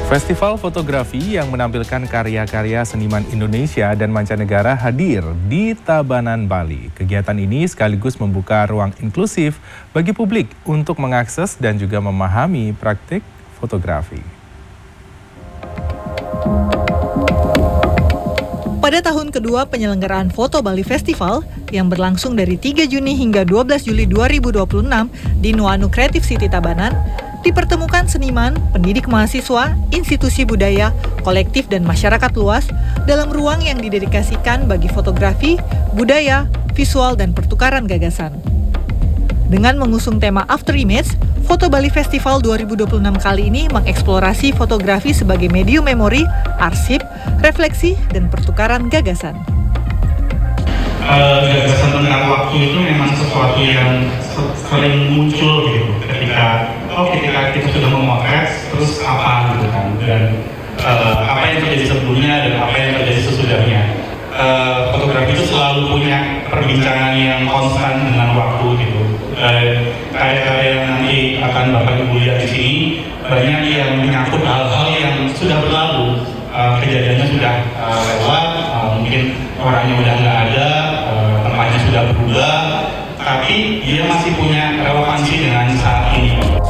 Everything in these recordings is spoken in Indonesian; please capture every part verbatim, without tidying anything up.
Festival fotografi yang menampilkan karya-karya seniman Indonesia dan mancanegara hadir di Tabanan, Bali. Kegiatan ini sekaligus membuka ruang inklusif bagi publik untuk mengakses dan juga memahami praktik fotografi. Pada tahun kedua penyelenggaraan Foto Bali Festival yang berlangsung dari tiga Juni hingga dua belas Juli dua ribu dua puluh enam di Nuanu Creative City Tabanan, dipertemukan seniman, pendidik mahasiswa, institusi budaya, kolektif dan masyarakat luas dalam ruang yang didedikasikan bagi fotografi, budaya, visual dan pertukaran gagasan. Dengan mengusung tema After Image, Foto Bali Festival dua ribu dua puluh enam kali ini mengeksplorasi fotografi sebagai medium memori, arsip, refleksi, dan pertukaran gagasan. Uh, gagasan tentang waktu itu memang sesuatu yang sering muncul gitu ketika oh ketika kita sudah memotret terus apa gitu kan, dan uh, apa yang terjadi sebelumnya dan apa yang terjadi sesudahnya. Uh, fotografi itu selalu punya perbincangan yang konstan dengan waktu gitu. Uh, karya-karya yang nanti akan Bapak Ibu lihat di sini banyak yang menyangkut hal-hal yang sudah berlalu, uh, kejadiannya sudah uh, lewat, uh, mungkin orangnya udah nggak ada, uh, tempatnya sudah berubah, tapi dia masih punya relevansi dengan saat ini.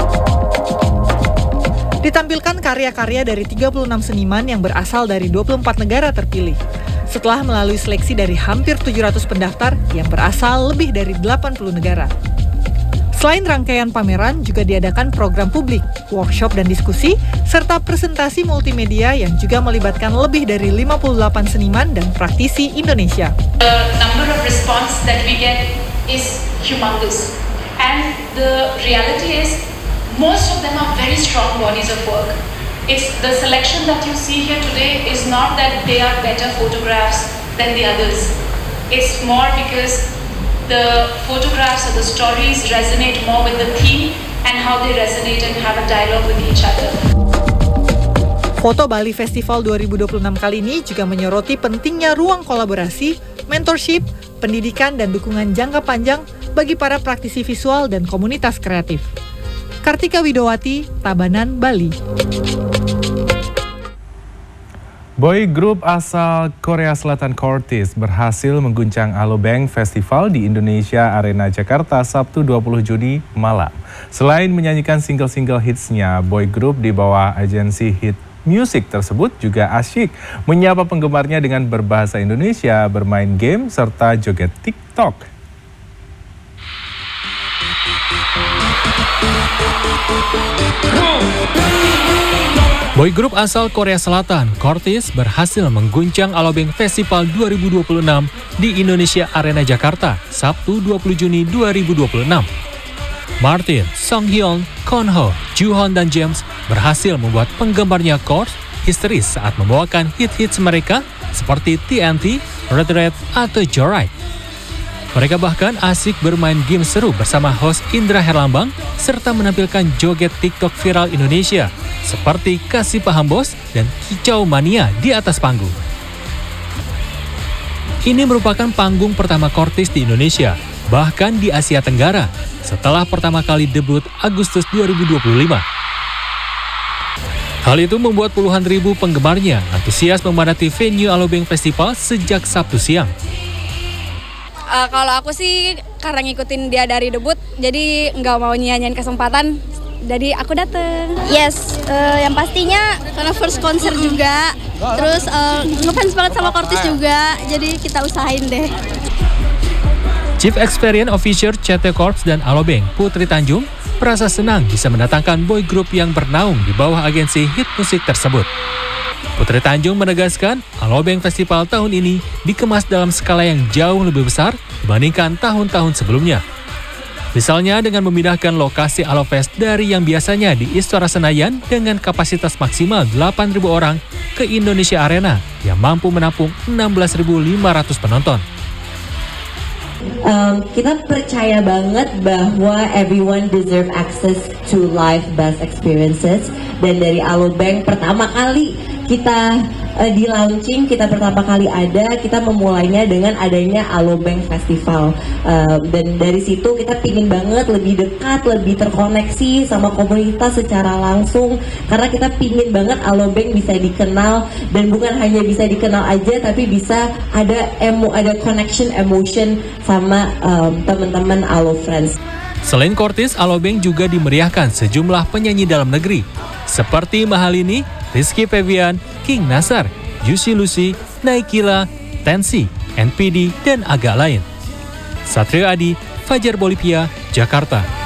Ditampilkan karya-karya dari tiga puluh enam seniman yang berasal dari dua puluh empat negara terpilih. Setelah melalui seleksi dari hampir tujuh ratus pendaftar yang berasal lebih dari delapan puluh negara. Selain rangkaian pameran, juga diadakan program publik, workshop dan diskusi, serta presentasi multimedia yang juga melibatkan lebih dari lima puluh delapan seniman dan praktisi Indonesia. The number of response that we get is humongous, and the reality is most of them are very strong bodies of work. It's the selection that you see here today is not that they are better photographs than the others. It's more because the photographs or the stories resonate more with the theme and how they resonate and have a dialogue with each other. Foto Bali Festival dua ribu dua puluh enam kali ini juga menyoroti pentingnya ruang kolaborasi, mentorship, pendidikan dan dukungan jangka panjang bagi para praktisi visual dan komunitas kreatif. Kartika Widowati, Tabanan, Bali. Boy group asal Korea Selatan Courtez berhasil mengguncang Alobank Festival di Indonesia Arena Jakarta Sabtu dua puluh Juni malam. Selain menyanyikan single-single hitsnya, boy group di bawah agensi hit music tersebut juga asyik menyapa penggemarnya dengan berbahasa Indonesia, bermain game, serta joget TikTok. Boy group asal Korea Selatan, Courtez, berhasil mengguncang Alobank Festival dua ribu dua puluh enam di Indonesia Arena Jakarta, Sabtu dua puluh Juni dua ribu dua puluh enam. Martin, Song Hyun, Konho, Juhon, dan James berhasil membuat penggemarnya Courtez histeris saat membawakan hit-hits mereka seperti T N T, Red Red, atau Joyride. Mereka bahkan asik bermain game seru bersama host Indra Herlambang serta menampilkan joget TikTok viral Indonesia seperti Kasih Paham Bos dan Kicau Mania di atas panggung. Ini merupakan panggung pertama Courtez di Indonesia, bahkan di Asia Tenggara, setelah pertama kali debut Agustus dua ribu dua puluh lima. Hal itu membuat puluhan ribu penggemarnya antusias memadati venue Alobank Festival sejak Sabtu siang. Uh, kalau aku sih karena ngikutin dia dari debut, jadi nggak mau nyanyiin kesempatan, jadi aku dateng. Yes, uh, yang pastinya karena first konser juga, terus uh, ngefans banget sama Courtez juga, jadi kita usahain deh. Chief Experience Officer C T Corps dan Alobank, Putri Tanjung, merasa senang bisa mendatangkan boy group yang bernaung di bawah agensi hit musik tersebut. Putri Tanjung menegaskan, Alobank Festival tahun ini dikemas dalam skala yang jauh lebih besar dibandingkan tahun-tahun sebelumnya. Misalnya dengan memindahkan lokasi Alofest dari yang biasanya di Istora Senayan dengan kapasitas maksimal delapan ribu orang ke Indonesia Arena yang mampu menampung enam belas ribu lima ratus penonton. Um, kita percaya banget bahwa everyone deserve access to live best experiences, dan dari Alobank pertama kali kita uh, di launching, kita pertama kali ada, kita memulainya dengan adanya Alobank Festival. Uh, dan dari situ kita pingin banget lebih dekat, lebih terkoneksi sama komunitas secara langsung, karena kita pingin banget Alobank bisa dikenal, dan bukan hanya bisa dikenal aja, tapi bisa ada emo, ada connection emotion sama um, teman-teman Alo Friends. Selain Courtis, Alobank juga dimeriahkan sejumlah penyanyi dalam negeri seperti Mahalini, Rizky Febian, King Nasar, Juicy Lucy, Naikila, Tensi, N P D, dan agak lain. Satrio Adi, Fajar Bolivia, Jakarta.